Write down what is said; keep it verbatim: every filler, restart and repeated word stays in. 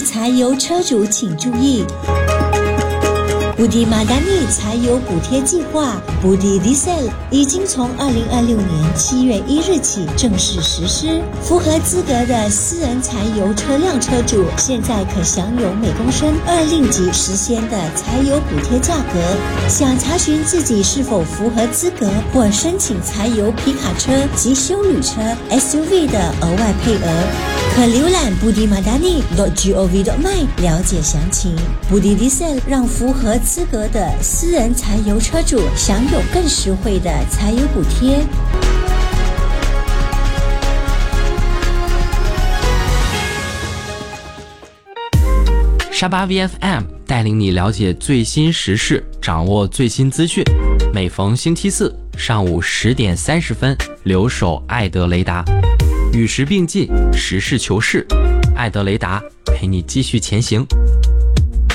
柴油车主请注意，布迪马达尼柴油补贴计划 Budi Diesel 已经从二零二六年七月一日起正式实施。符合资格的私人柴油车辆车主现在可享有每公升二令吉十仙的柴油补贴价格。想查询自己是否符合资格或申请柴油皮卡车及休旅车 S U V 的额外配额，可浏览 budi madani dot gov dot my 了解详情。Budi Diesel 让符合资格的私人柴油车主享有更实惠的柴油补贴。 沙巴 V F M 带领你了解最新时事，掌握最新资讯。每逢星期四上午十点三十分，留守艾德雷达，与时并进，实事求是，艾德雷达陪你继续前行。